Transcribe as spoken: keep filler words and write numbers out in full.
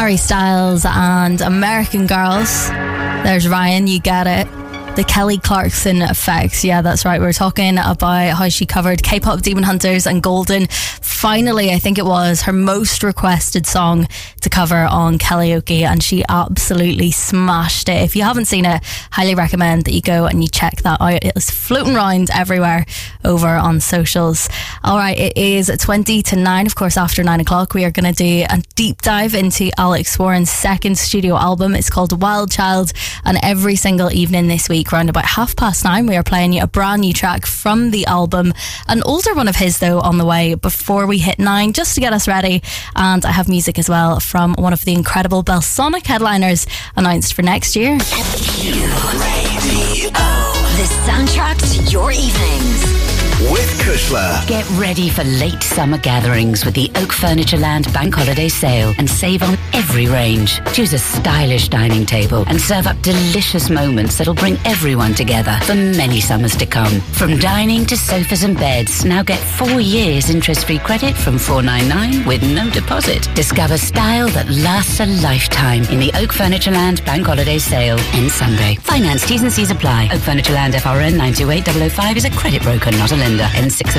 Harry Styles and American Girls. There's Ryan, you get it. The Kelly Clarkson effect. Yeah, that's right. We're talking about how she covered K-pop Demon Hunters and Golden. Finally, I think it was her most requested song to cover on karaoke, and she absolutely smashed it. If you haven't seen it, highly recommend that you go and you check that out. It was floating around everywhere over on socials. All right, it is twenty to nine. Of course, after nine o'clock, we are going to do a deep dive into Alex Warren's second studio album. It's called Wild Child, and every single evening this week, around about half past nine, we are playing you a brand new track from the album. An older one of his, though, on the way before we hit nine, just to get us ready. And I have music as well from one of the incredible Belsonic headliners announced for next year. Radio. The soundtrack to your evenings. With Kushla. Get ready for late summer gatherings with the Oak Furnitureland Bank Holiday Sale and save on every range. Choose a stylish dining table and serve up delicious moments that'll bring everyone together for many summers to come. From dining to sofas and beds, now get four years interest-free credit from four ninety-nine with no deposit. Discover style that lasts a lifetime in the Oak Furnitureland Bank Holiday Sale. Ends Sunday. Finance T's and C's apply. Oak Furnitureland F R N nine two eight zero zero five is a credit broker, not a lender. N six